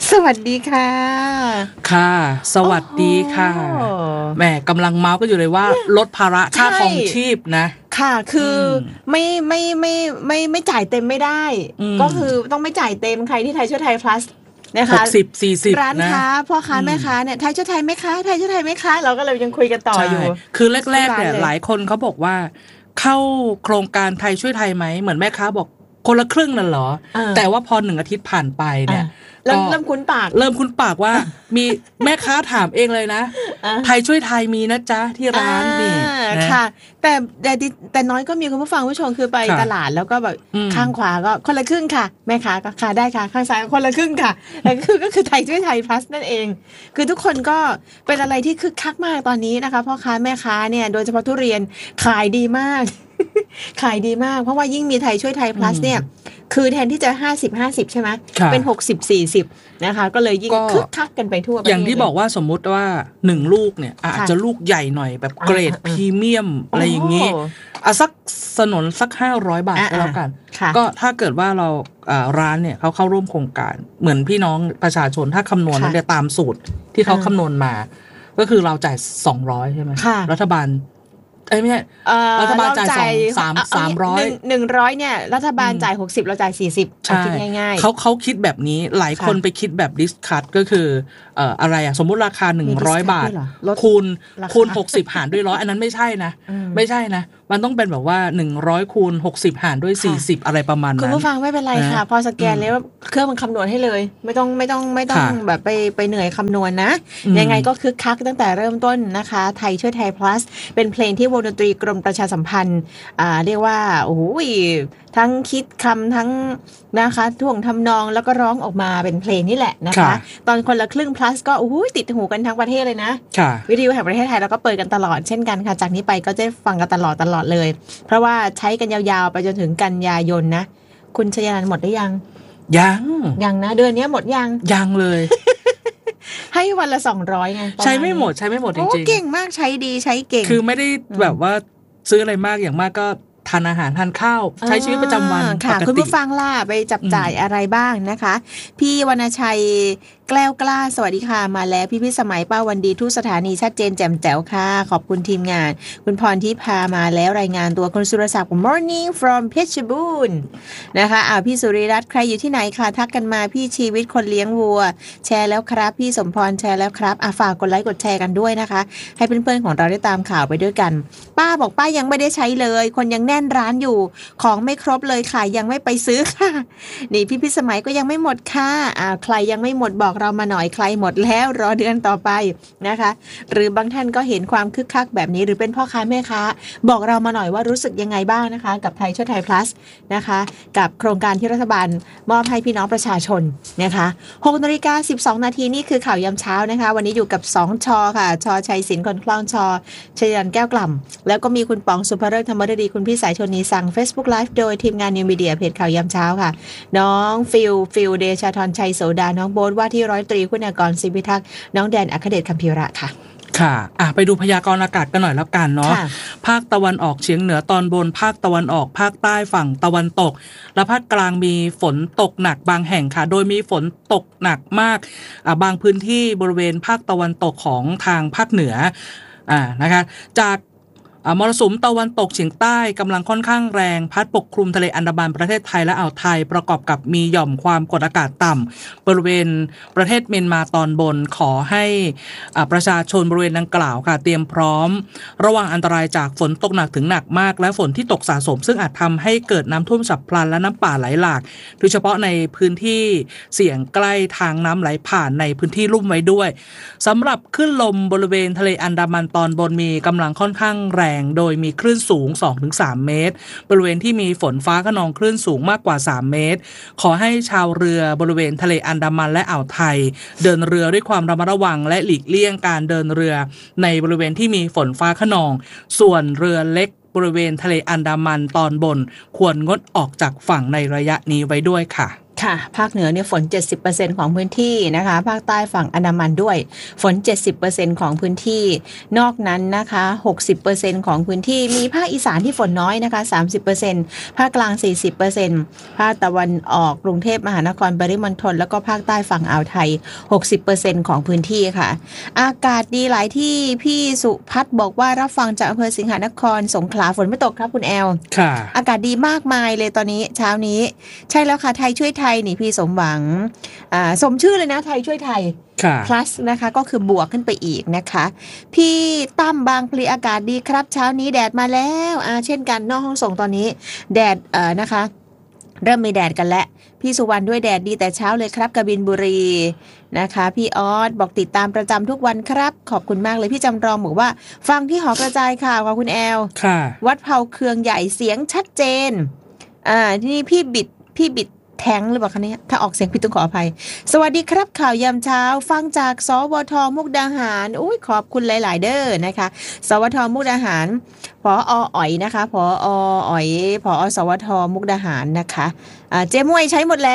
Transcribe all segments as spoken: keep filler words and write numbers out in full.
สวัสดีค่ะค่ะสวัสดีค่ะแหมกำลังเมาส์ก็อยู่เลยว่าลดภาระค่าครองชีพนะค่ะคือไม่ไม่ไม่ไม่ไม่จ่ายเต็มไม่ได้ก็คือต้องไม่จ่ายเต็มใครที่ไทยช่วยไทย plus นะคะหกสิบ สี่สิบร้านค้าพ่อค้าแม่ค้าเนี่ยไทยช่วยไทยไหมคะไทยช่วยไทยไหมคะเราก็เลยยังคุยกันต่ออยู่คือแรกๆเนี่ยหลายคนเขาบอกว่าเข้าโครงการไทยช่วยไทยไหมเหมือนแม่ค้าบอกคนละครึ่งนั่นเหรอแต่ว่าพอหนึ่งอาทิตย์ผ่านไปเนี่ยเริ่มเริ่มคุ้นปากเริ่มคุ้นปากว่ามีแม่ค้าถามเองเลยนะไทยช่วยไทยมีนะจ๊ะที่ร้านนี่ค่ะแต่แต่แต่น้อยก็มีคุณผู้ฟังผู้ชมคือไปตลาดแล้วก็แบบข้างขวาก็คนละครึ่งค่ะแม่ค้าก็ค่ะได้ค่ะข้างซ้ายคนละครึ่งค่ะแต่คือก็คือไทยช่วยไทย plus นั่นเองคือทุกคนก็เป็นอะไรที่คึกคักมากตอนนี้นะคะพ่อค้าแม่ค้าเนี่ยโดยเฉพาะทุเรียนขายดีมากขายดีมากเพราะว่ายิ่งมีไทยช่วยไทย plus เนี่ยคือแทนที่จะห้าสิบ ห้าสิบใช่ไหมเป็นหกสิบ สี่สิบนะคะก็เลยยิ่งคึกคักกันไปทั่วประเทศอย่างที่บอกว่าสมมุติว่าหนึ่งลูกเนี่ยอาจจะลูกใหญ่หน่อยแบบเกรดพรีเมียมอะไรอย่างงี้อ่ะสักสนนสักห้าร้อยบาทก็แล้วกันก็ถ้าเกิดว่าเราร้านเนี่ยเขาเข้าร่วมโครงการเหมือนพี่น้องประชาชนถ้าคำนวณแล้วเนี่ยตามสูตรที่เขาคำนวณมาก็คือเราจ่ายสองร้อยใช่ไหมรัฐบาลเอ้ยไม่ใช่รัฐบาลจ่ายสองสามสามร้อยหนึ่งร้อยเนี่ยรัฐบาลจ่ายหกสิบเราจ่ายสี่สิบคิดง่ายๆเขาเขาคิดแบบนี้หลายคนไปคิดแบบดิสคัทก็คือเอ่ออะไรอ่ะสมมุติราคาหนึ่งร้อยบาทคูณคูณหกสิบหารด้วยร้อยอันนั้นไม่ใช่นะไม่ใช่นะมันต้องเป็นแบบว่าหนึ่งร้อยคูณหกสิบหารด้วยสี่สิบอะไรประมาณนั้นคุณผู้ฟังไม่เป็นไรค่ะพอสแกนแล้วเครื่องมันคำนวณให้เลยไม่ต้องไม่ต้องไม่ต้องแบบไปไปเหนื่อยคำนวณนะยังไงก็คึกคักตั้งแต่เริ่มต้นนะคะไทยช่วยไทย plus เป็นเพลงที่วงดนตรีกรมประชาสัมพันธ์อ่าเรียกว่าโอ้โหทั้งคิดคำทั้งนะคะท่วงทำนองแล้วก็ร้องออกมาเป็นเพลงนี่แหละนะคะตอนคนละครึ่ง plus ก็โอ้โหติดหูกันทั้งประเทศเลยนะวิทยุแห่งประเทศไทยเราก็เปิดกันตลอดเช่นกันค่ะจากนี้ไปก็จะฟังกันตลอดตลอดเลยเพราะว่าใช้กันยาวๆไปจนถึงกันยายนนะคุณชยนันท์หมดได้ยังยังยังนะเดือนนี้หมดยังยังเลยให้วันละสองร้อยไงใช้ไม่หมดใช้ไม่หมดจริงๆโอ้เก่งมากใช้ดีใช้เก่งคือไม่ได้แบบว่าซื้ออะไรมากอย่างมากก็ทานอาหารทานข้าวใช้ชีวิตประจำวันค่ะคุณผู้ฟังล่ะไปจับจ่ายอะไรบ้างนะคะพี่วรรณชัยแกล้วกล้าสวัสดีค่ะมาแล้วพี่พี่สมัยป้าวันดีทุกสถานีชัดเจนแจ่มแจ๋วค่ะขอบคุณทีมงานคุณพรที่พามาแล้วรายงานตัวคุณสุรศักดิ์ Morning from เพชรบูรณ์นะคะอ่าพี่สุริรัตน์ใครอยู่ที่ไหนคะทักกันมาพี่ชีวิตคนเลี้ยงวัวแชร์แล้วครับพี่สมพรแชร์แล้วครับอ่ะฝากกดไลค์กดแชร์กันด้วยนะคะให้เพื่อนๆของเราได้ตามข่าวไปด้วยกันป้าบอกป้ายังไม่ได้ใช้เลยคนยังแน่นร้านอยู่ของไม่ครบเลยค่ะยังไม่ไปซื้อค่ะนี่พี่พี่สมัยก็ยังไม่หมดค่ะอ่าใครยังไม่หมดบอกเรามาหน่อยใครหมดแล้วรอเดือนต่อไปนะคะหรือบางท่านก็เห็นความคึกคักแบบนี้หรือเป็นพ่อค้าแม่ค้าบอกเรามาหน่อยว่ารู้สึกยังไงบ้างนะคะกับไทยช่วยไทย plus นะคะกับโครงการที่รัฐบาลมอบให้พี่น้องประชาชนนะคะหกนาฬิกาสิบสองนาทีนี่คือข่าวยามเช้านะคะวันนี้อยู่กับสองชอค่ะชอชัยศิลป์คนคล่องชอชยันแก้วกล่ำแล้วก็มีคุณป๋องสุภฤกษ์ธรรมฤดีคุณพี่สายชนนีสั่ง Facebook Live โดยทีมงาน New Media เพจข่าวยามเช้าค่ะน้องฟิลฟิลเดชาธรชัยโสดาน้องโบ๊ทว่าที่ร้อยตรีคุณากรศิพิทักษ์น้องแดนอัครเดชคัมภีระค่ะค่ะอ่ะไปดูพยากรณ์อากาศกันหน่อยแล้วกันเนาะภาคตะวันออกเฉียงเหนือตอนบนภาคตะวันออกภาคใต้ฝั่งตะวันตกและภาคกลางมีฝนตกหนักบางแห่งค่ะโดยมีฝนตกหนักมากอ่ะบางพื้นที่บริเวณภาคตะวันตกของทางภาคเหนืออ่านะคะจากมรสุมตะวันตกเฉียงใต้กำลังค่อนข้างแรงพัดปกคลุมทะเลอันดามันประเทศไทยและอ่าวไทยประกอบกับมีหย่อมความกดอากาศต่ำบริเวณประเทศเมียนมาตอนบนขอให้ประชาชนบริเวณดังกล่าวค่ะเตรียมพร้อมระวังอันตรายจากฝนตกหนักถึงหนักมากและฝนที่ตกสะสมซึ่งอาจทำให้เกิดน้ำท่วมฉับพลันและน้ำป่าไหลหลากโดยเฉพาะในพื้นที่เสี่ยงใกล้ทางน้ำไหลผ่านในพื้นที่ลุ่มไว้ด้วยสำหรับคลื่นลมบริเวณทะเลอันดามันตอนบนมีกำลังค่อนข้างแรงโดยมีคลื่นสูง สองถึงสาม เมตรบริเวณที่มีฝนฟ้าคะนองคลื่นสูงมากกว่าสามเมตรขอให้ชาวเรือบริเวณทะเลอันดามันและอ่าวไทยเดินเรือด้วยความระมัดระวังและหลีกเลี่ยงการเดินเรือในบริเวณที่มีฝนฟ้าคะนองส่วนเรือเล็กบริเวณทะเลอันดามันตอนบนควรงดออกจากฝั่งในระยะนี้ไว้ด้วยค่ะค่ะภาคเหนือเนี่ยฝน เจ็ดสิบเปอร์เซ็นต์ ของพื้นที่นะคะภาคใต้ฝั่งอันดามันด้วยฝน เจ็ดสิบเปอร์เซ็นต์ ของพื้นที่นอกนั้นนะคะ หกสิบเปอร์เซ็นต์ ของพื้นที่มีภาคอีสานที่ฝนน้อยนะคะ สามสิบเปอร์เซ็นต์ ภาคกลาง สี่สิบเปอร์เซ็นต์ ภาคตะวันออกกรุงเทพมหานครปริมณฑลแล้วก็ภาคใต้ฝั่งอ่าวไทย หกสิบเปอร์เซ็นต์ ของพื้นที่ค่ะอากาศดีหลายที่พี่สุพัฒน์บอกว่ารับฟังจากอำเภอสิงหนครสงขลาฝนไม่ตกครับคุณแอลค่ะอากาศดีมากมายเลยตอนนี้เช้านี้ใช่แล้วค่ะไทยช่วยไทยนี่พี่สมหวังอ่าสมชื่อเลยนะไทยช่วยไทย plus นะคะก็คือบวกขึ้นไปอีกนะคะพี่ตั้มบางพลีอากาศดีครับเช้านี้แดดมาแล้วอ่าเช่นกันนอกห้องส่งตอนนี้แดดเอ่อนะคะเริ่มมีแดดกันแล้วพี่สุวรรณด้วยแดดดีแต่เช้าเลยครับกบินบุรีนะคะพี่ออสบอกติดตามประจำทุกวันครับขอบคุณมากเลยพี่จำลองบอกว่าฟังที่หอกระจายข่าวของคุณแอลวัดเผาเคืองใหญ่เสียงชัดเจนอ่าที่นี่พี่บิดพี่บิดแทงหรือเปล่าคะเนี่ยถ้าออกเสียงผิดต้องขออภัยสวัสดีครับข่าวยามเช้าฟังจากสวทมุกดาหารอุ้ยขอบคุณหลายๆเด้อนะคะสวทมุกดาหารผออ๋อยนะคะผออ๋อยผอสวทมุกดาหารนะคะอ่าเจ๊มวยใช้หมดแล้ว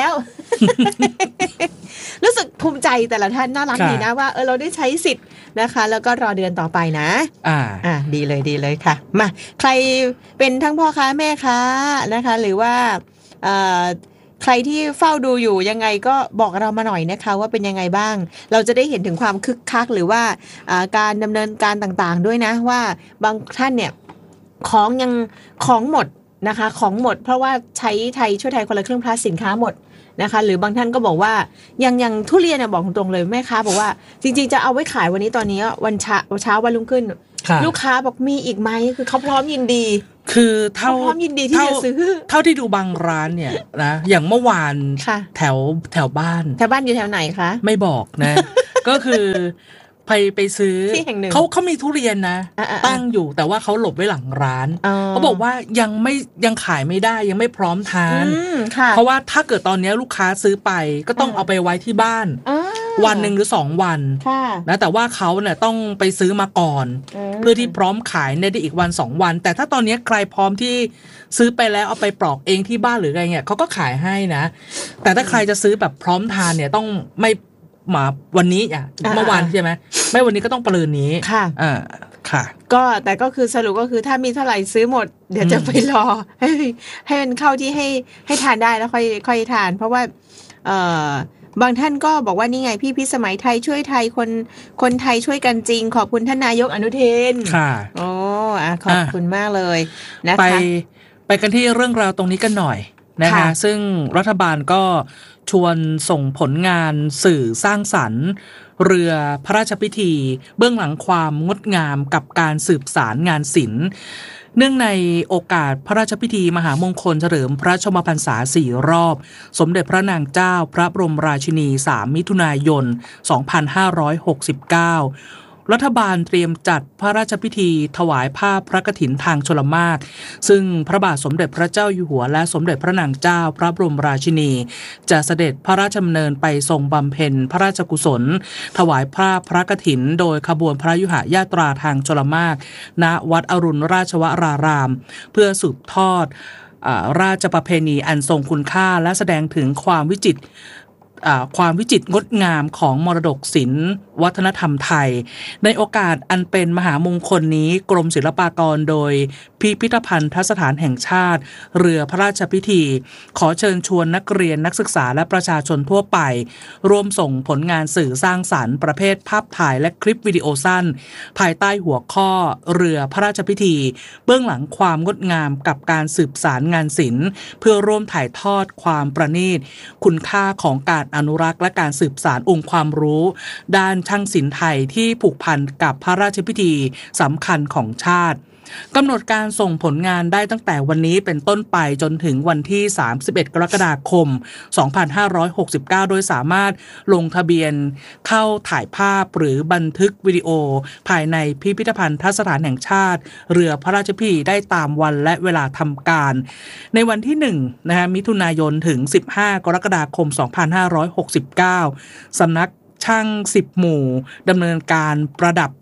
รู้สึกภูมิใจแต่ละท่านน่ารักดีนะว่าเออเราได้ใช้สิทธิ์นะคะแล้วก็รอเดือนต่อไปนะอ่าอ่าดีเลยดีเลยค่ะมาใครเป็นทั้งพ่อค้าแม่ค้านะคะหรือว่าอ่าใครที่เฝ้าดูอยู่ยังไงก็บอกเรามาหน่อยนะคะว่าเป็นยังไงบ้างเราจะได้เห็นถึงความคึกคักหรือว่าการดำเนินการต่างๆด้วยนะว่าบางท่านเนี่ยของยังของหมดนะคะของหมดเพราะว่าใช้ไทยช่วยไทยคนละครึ่งพลัสสินค้าหมดนะคะหรือบางท่านก็บอกว่ายังยังทุเรียนเนี่ยบอกตรงๆเลยแม่ค้าบอกว่าจริงๆจะเอาไว้ขายวันนี้ตอนนี้วันเช้าเช้าวันรุ่งขึ้นลูกค้าบอกมีอีกไหมคือเขาพร้อมยินดีคือเท่าพร้อมยินดีที่จะซื้อเท่าที่ดูบางร้านเนี่ยนะอย่างเมื่อวานแถวแถวบ้านแถวบ้านอยู่แถวไหนคะไม่บอกนะ ก็คือไปไปซื้อเขาเขามีทุเรียนนะตั้งอยู่แต่ว่าเขาหลบไว้หลังร้านเขาบอกว่ายังไม่ยังขายไม่ได้ยังไม่พร้อมทานเพราะว่าถ้าเกิดตอนนี้ลูกค้าซื้อไปก็ต้องเอาไปไว้ที่บ้านวันหนึ่งหรือสองวันนะแต่ว่าเขาเนี่ยต้องไปซื้อมาก่อนเพื่อที่พร้อมขายในได้อีกวันสองวันแต่ถ้าตอนนี้ใครพร้อมที่ซื้อไปแล้วเอาไปปลอกเองที่บ้านหรืออะไรเงี้ยเขาก็ขายให้นะแต่ถ้าใครจะซื้อแบบพร้อมทานเนี่ยต้องไม่มาวันนี้อ่ะเมื่อวานใช่ไหมไม่วันนี้ก็ต้องปรืนนี้ค่ะอ่าค่ะก็แต่ก็คือสรุปก็คือถ้ามีเท่าไหร่ซื้อหมดเดี๋ยวจะไปรอให้ให้มันเข้าที่ให้ให้ทานได้แล้วค่อยค่อยทานเพราะว่าเอ่อบางท่านก็บอกว่านี่ไงพี่พิสมัยไทยช่วยไทยคนคนไทยช่วยกันจริงขอบคุณท่านนายกอนุทินค่ะโอ้อ่ะขอบคุณมากเลยนะคะไปไปกันที่เรื่องราวตรงนี้กันหน่อยนะคะซึ่งรัฐบาลก็ชวนส่งผลงานสื่อสร้างสรรค์เรือพระราชพิธีเบื้องหลังความงดงามกับการสืบสารงานศิลป์เนื่องในโอกาสพระราชพิธีมหามงคลเฉลิมพระชนมพรรษาสี่รอบสมเด็จพระนางเจ้าพระบรมราชินีสามมิถุนายนสองพันห้าร้อยหกสิบเก้ารัฐบาลเตรียมจัดพระราชพิธีถวายผ้าพระกฐินทางชลมารซึ่งพระบาทสมเด็จพระเจ้าอยู่หัวและสมเด็จพระนางเจ้าพระบรมราชินีจะเสด็จพระราชดำเนินไปทรงบำเพ็ญพระราชกุศลถวายผ้าพระกฐินโดยขบวนพระยุหญาตราทางชลมารณวัดอรุณราชวรารามเพื่อสืบทอดราชประเพณีอันทรงคุณค่าและแสดงถึงความวิจิตรความวิจิตรงดงามของมรดกศิลป์วัฒนธรรมไทยในโอกาสอันเป็นมหามงคลนี้กรมศิลปากรโดยพิพิธภัณฑสถานแห่งชาติเรือพระราชพิธีขอเชิญชวนนักเรียนนักศึกษาและประชาชนทั่วไปร่วมส่งผลงานสื่อสร้างสรรค์ประเภทภาพถ่ายและคลิปวิดีโอสั้นภายใต้หัวข้อเรือพระราชพิธีเบื้องหลังความงดงามกับการสืบสารงานศิลป์เพื่อร่วมถ่ายทอดความประณีตคุณค่าของการอนุรักษ์และการสืบสานองค์ความรู้ด้านช่างศิลป์ไทยที่ผูกพันกับพระราชพิธีสำคัญของชาติกำหนดการส่งผลงานได้ตั้งแต่วันนี้เป็นต้นไปจนถึงวันที่สามสิบเอ็ดกรกฎาคมสองพันห้าร้อยหกสิบเก้าโดยสามารถลงทะเบียนเข้าถ่ายภาพหรือบันทึกวิดีโอภายในพิพิธภัณฑสถานแห่งชาติเรือพระราชพิธีได้ตามวันและเวลาทำการในวันที่หนึ่งนะฮะมิถุนายนถึงสิบห้ากรกฎาคมสองพันห้าร้อยหกสิบเก้าสำนักช่างสิบหมู่ดำเนินการประดับ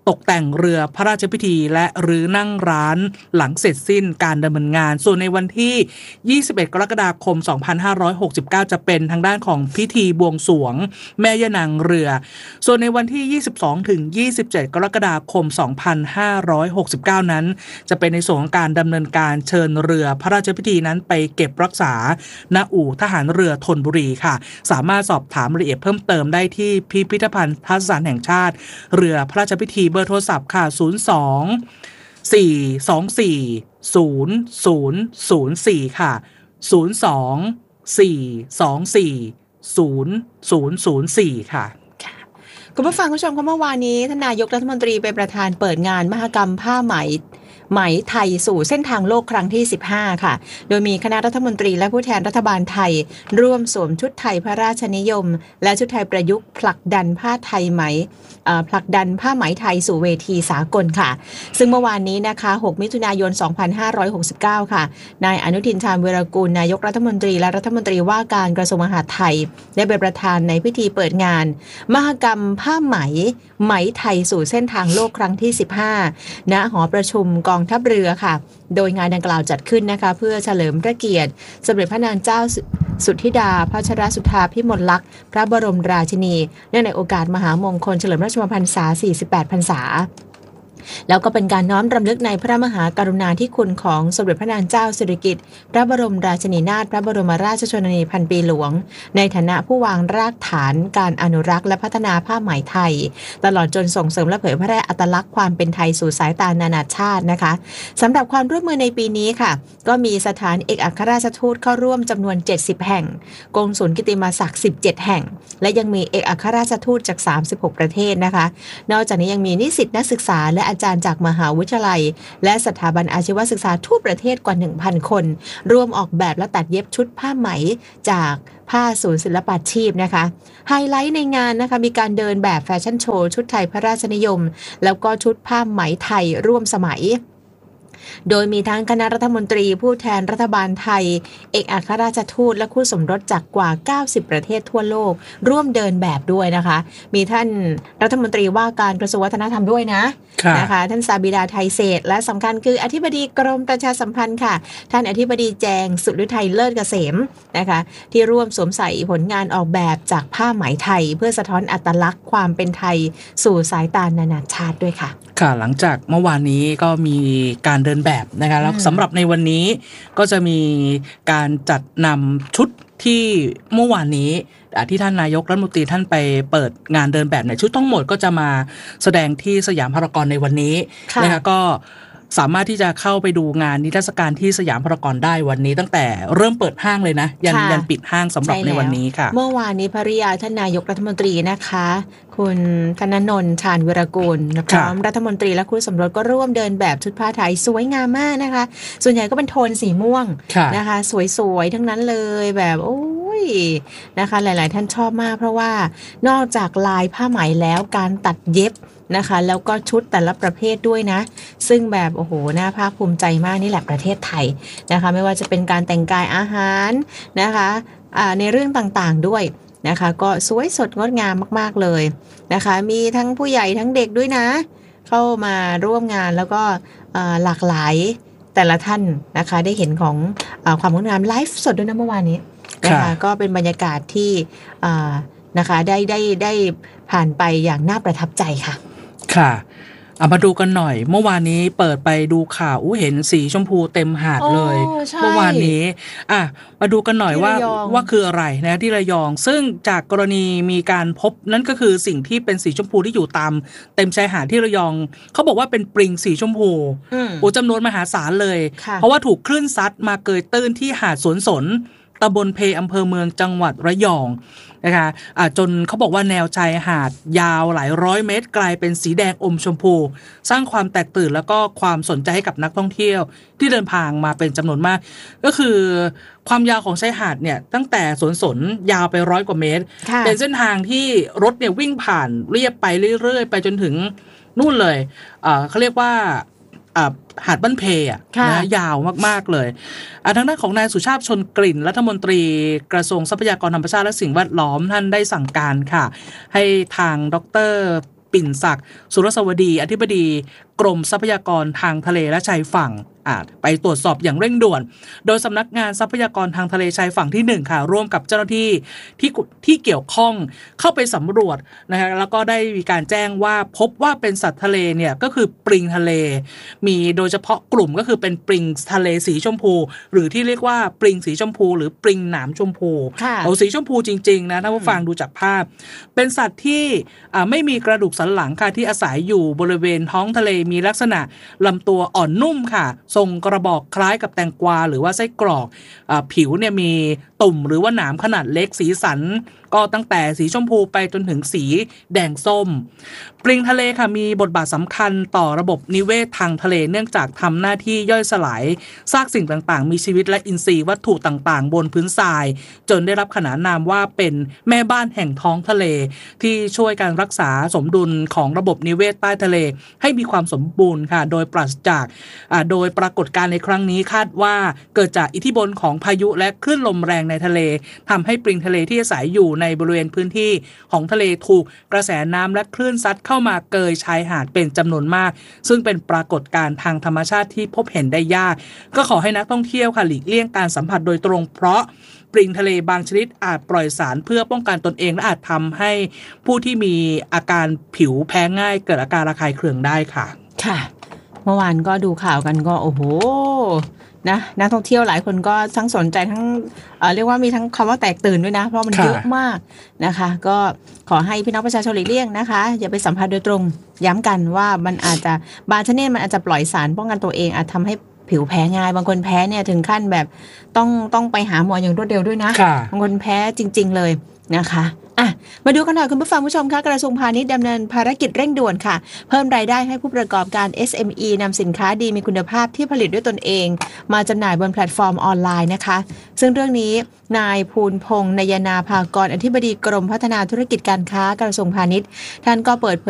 ตกแต่งเรือพระราชพิธีและรื้อนั่งร้านหลังเสร็จสิ้นการดำเนินงานส่วนในวันที่ยี่สิบเอ็ดกรกฎาคมสองพันห้าร้อยหกสิบเก้าจะเป็นทางด้านของพิธีบวงสรวงแม่ย่านางเรือส่วนในวันที่ยี่สิบสองถึงยี่สิบเจ็ดกรกฎาคมสองพันห้าร้อยหกสิบเก้านั้นจะเป็นในส่วนของการดำเนินการเชิญเรือพระราชพิธีนั้นไปเก็บรักษาณอู่ทหารเรือธนบุรีค่ะสามารถสอบถามรายละเอียดเพิ่มเติมได้ที่พิพิธภัณฑ์ทัศนแห่งชาติเรือพระราชพิธีเบอร์โทรศัพท์ค่ะศูนย์ สอง สี่ สอง สี่ ศูนย์ ศูนย์ ศูนย์ สี่ ค่ะศูนย์ สอง สี่ สอง สี่ ศูนย์ ศูนย์ ศูนย์ สี่ค่ะคุณผู้ฟังผู้ชมคะเมื่อวานนี้ท่านนายกรัฐมนตรีเป็นประธานเปิดงานมหกรรมผ้าไหมไหมไทยสู่เส้นทางโลกครั้งที่สิบห้าค่ะโดยมีคณะรัฐมนตรีและผู้แทนรัฐบาลไทยร่วมสวมชุดไทยพระราชนิยมและชุดไทยประยุกต์ผลักดันผ้าไทยไหมผลักดันผ้าไหมไทยสู่เวทีสากลค่ะซึ่งเมื่อวานนี้นะคะหกมิถุนายนสองพันห้าร้อยหกสิบเก้าค่ะนายอนุทินชาญวีรกูลนายกรัฐมนตรีและรัฐมนตรีว่าการกระทรวงมหาดไทยได้เป็นประธานในพิธีเปิดงานมหกรรมผ้าไหมไหมไทยสู่เส้นทางโลกครั้งที่สิบห้าณหอประชุมกองทัพเรือค่ะโดยงานดังกล่าวจัดขึ้นนะคะเพื่อเฉลิมพระเกียรติสมเด็จพระนางเจ้าสุทธิดาพัชรสุธาพิมลลักษณ์พระบรมราชินีเนื่องในโอกาสมหามงคลเฉลิมพระชนมพรรษาสี่สิบแปดพรรษาแล้วก็เป็นการน้อมรำลึกในพระมหากรุณาธิคุณของสมเด็จพระนางเจ้าสิริกิติ์พระบรมราชินีนาถพระบรมราชชนนีพันปีหลวงในฐานะผู้วางรากฐานการอนุรักษ์และพัฒนาผ้าไหมไทยตลอดจนส่งเสริมและเผยแพร่อัตลักษณ์ความเป็นไทยสู่สายตานานาชาตินะคะสำหรับความร่วมมือในปีนี้ค่ะก็มีสถานเอกอัครราชทูตเข้าร่วมจำนวนเจ็ดสิบแห่งกงสุลกิตติมศักดิ์สิบเจ็ดแห่งและยังมีเอกอัครราชทูตจากสามสิบหกประเทศนะคะนอกจากนี้ยังมีนิสิตนักศึกษาและอาจารย์จากมหาวิทยาลัยและสถาบันอาชีวศึกษาทั่วประเทศกว่า หนึ่งพัน คนร่วมออกแบบและตัดเย็บชุดผ้าไหมจากผ้าศูนย์ศิลปาชีพนะคะไฮไลท์ในงานนะคะมีการเดินแบบแฟชั่นโชว์ชุดไทยพระราชนิยมแล้วก็ชุดผ้าไหมไทยร่วมสมัยโดยมีทั้งคณะรัฐมนตรีผู้แทนรัฐบาลไทยเอกอัครราชทูตและคู่สมรสจากกว่าเก้าสิบประเทศทั่วโลกร่วมเดินแบบด้วยนะคะมีท่านรัฐมนตรีว่าการกระทรวงวัฒนธรรมด้วยนะนะคะท่านซาบิดาไทยเศรษฐ์และสำคัญคืออธิบดีกรมประชาสัมพันธ์ค่ะท่านอธิบดีแจงสุฤทัยเลิศเกษมนะคะที่ร่วมสวมใส่ผลงานออกแบบจากผ้าไหมไทยเพื่อสะท้อนอัตลักษณ์ความเป็นไทยสู่สายตานานาชาติด้วยค่ะค่ะหลังจากเมื่อวานนี้ก็มีการเดินแบบนะคะแล้วสำหรับในวันนี้ก็จะมีการจัดนำชุดที่เมื่อวานนี้ที่ท่านนายกรัฐมนตรีท่านไปเปิดงานเดินแบบในชุดทั้งหมดก็จะมาแสดงที่สยามพารากอนในวันนี้นะคะก็สามารถที่จะเข้าไปดูงานนิทรรศการที่สยามพารากอนได้วันนี้ตั้งแต่เริ่มเปิดห้างเลยนะยันยันปิดห้างสำหรับในวันนี้ค่ะเมื่อวานนี้ภริยาท่านนายกรัฐมนตรีนะคะคุณธนนนท์ชาญวิรกูลพร้อมรัฐมนตรีและคู่สมรสก็ร่วมเดินแบบชุดผ้าไทยสวยงามมากนะคะส่วนใหญ่ก็เป็นโทนสีม่วงนะคะสวยๆทั้งนั้นเลยแบบโอ้ยนะคะหลายๆท่านชอบมากเพราะว่านอกจากลายผ้าไหมแล้วการตัดเย็บนะคะแล้วก็ชุดแต่ละประเภทด้วยนะซึ่งแบบโอ้โหน่าภาคภูมิใจมากนี่แหละประเทศไทยนะคะไม่ว่าจะเป็นการแต่งกายอาหารนะคะในเรื่องต่างๆด้วยนะคะก็สวยสดงดงามมากๆเลยนะคะมีทั้งผู้ใหญ่ทั้งเด็กด้วยนะเข้ามาร่วมงานแล้วก็หลากหลายแต่ละท่านนะคะได้เห็นของความงดงามไลฟ์สดด้วยนะเมื่อวานนี้นะคะก็เป็นบรรยากาศที่นะคะได้ได้ได้ผ่านไปอย่างน่าประทับใจค่ะค่ะเอามาดูกันหน่อยเมื่อวานนี้เปิดไปดูข่าวอู้เห็นสีชมพูเต็มหาดเลยเมื่อวานนี้อ่ะมาดูกันหน่อยว่าว่าคืออะไรนะที่ระยองซึ่งจากกรณีมีการพบนั่นก็คือสิ่งที่เป็นสีชมพูที่อยู่ตามเต็มชายหาดที่ระยองเขาบอกว่าเป็นปริงสีชมพูโอ้จำนวนมหาศาลเลยเพราะว่าถูกคลื่นซัดมาเกยตื้นที่หาดสวนสนตำบลเพอำเภอเมืองจังหวัดระยองนะคะะจนเขาบอกว่าแนวชายหาดยาวหลายร้อยเมตรกลายเป็นสีแดงอมชมพูสร้างความแตกตื่นแล้วก็ความสนใจให้กับนักท่องเที่ยวที่เดินทางมาเป็นจำนวนมากก็คือความยาวของชายหาดเนี่ยตั้งแต่สวนสนยาวไปร้อยกว่าเมตรเป็นเส้นทางที่รถเนี่ยวิ่งผ่านเรียบไปเรื่อยๆไปจนถึงนู่นเลยเอ่อเขาเรียกว่าหาดบ้านเพอ่ะนะยาวมากๆเลยทางด้านของนายสุชาติชนกลิ่นรัฐมนตรีกระทรวงทรัพยากรธรรมชาติและสิ่งแวดล้อมท่านได้สั่งการค่ะให้ทางดรปิ่นศักดิ์สุรสวดีอธิบดีกรมทรัพยากรทางทะเลและชายฝั่งไปตรวจสอบอย่างเร่งด่วนโดยสำนักงานทรัพยากรทางทะเลชายฝั่งที่หนึ่งค่ะร่วมกับเจ้าหน้าที่ที่ที่เกี่ยวข้องเข้าไปสำรวจนะคะแล้วก็ได้มีการแจ้งว่าพบว่าเป็นสัตว์ทะเลเนี่ยก็คือปลิงทะเลมีโดยเฉพาะกลุ่มก็คือเป็นปลิงทะเลสีชมพูหรือที่เรียกว่าปลิงสีชมพูหรือปลิงหนามชมพูเอาสีชมพูจริงๆนะถ้าผู้ฟังดูจากภาพเป็นสัตว์ที่ไม่มีกระดูกสันหลังค่ะที่อาศัยอยู่บริเวณท้องทะเลมีลักษณะลำตัวอ่อนนุ่มค่ะทรงกระบอกคล้ายกับแตงกวาหรือว่าไส้กรอกอ่าผิวเนี่ยมีตุ่มหรือว่าหนามขนาดเล็กสีสันก็ตั้งแต่สีชมพูไปจนถึงสีแดงส้มปลิงทะเลค่ะมีบทบาทสำคัญต่อระบบนิเวศทางทะเลเนื่องจากทำหน้าที่ย่อยสลายซากสิ่งต่างๆมีชีวิตและอินทรีย์วัตถุต่างๆบนพื้นทรายจนได้รับขนานนามว่าเป็นแม่บ้านแห่งท้องทะเลที่ช่วยการรักษาสมดุลของระบบนิเวศใต้ทะเลให้มีความสมบูรณ์ค่ะโดยปราศจากโดยปรากฏการณ์ในครั้งนี้คาดว่าเกิดจากอิทธิพลของพายุและคลื่นลมแรงในทะเลทำให้ปลิงทะเลที่อาศัยอยู่ในบริเวณพื้นที่ของทะเลถูกกระแสน้ำและคลื่นซัดเข้ามาเกยชายหาดเป็นจำนวนมากซึ่งเป็นปรากฏการณ์ทางธรรมชาติที่พบเห็นได้ยากก็ขอให้นักท่องเที่ยวค่ะหลีกเลี่ยงการสัมผัสโดยตรงเพราะปลิงทะเลบางชนิดอาจปล่อยสารเพื่อป้องกันตนเองและอาจทำให้ผู้ที่มีอาการผิวแพ้ง่ายเกิดอาการระคายเคืองได้ค่ะค่ะเมื่อวานก็ดูข่าวกันก็โอ้โหนะนักท่องเที่ยวหลายคนก็ทั้งสนใจทั้ง เอ่อ เรียกว่ามีทั้งคำว่าแตกตื่นด้วยนะเพราะมันเยอะมากนะคะก็ขอให้พี่น้องประชาชนหลีกเลี่ยงนะคะอย่าไปสัมผัสโดยตรงย้ำกันว่ามันอาจจะบางชนิดมันอาจจะปล่อยสารป้องกันตัวเองอาจทำให้ผิวแพ้ง่ายบางคนแพ้เนี่ยถึงขั้นแบบต้องต้องไปหาหมออย่างรวดเร็วด้วยนะบางคนแพ้จริงๆเลยนะคะอ่ะมาดูกันหน่อยคุณผู้ฟังผู้ชมค่ะกระทรวงพาณิชย์ดำเนินภารกิจเร่งด่วนค่ะเพิ่มรายได้ให้ผู้ประกอบการ เอส เอ็ม อี นำสินค้าดีมีคุณภาพที่ผลิตด้วยตนเองมาจำหน่ายบนแพลตฟอร์มออนไลน์นะคะซึ่งเรื่องนี้นายภูลพงษ์นยนาภากรอธิบดีกรมพัฒนาธุรกิจการค้ากระทรวงพาณิชย์ท่านก็เปิดเผย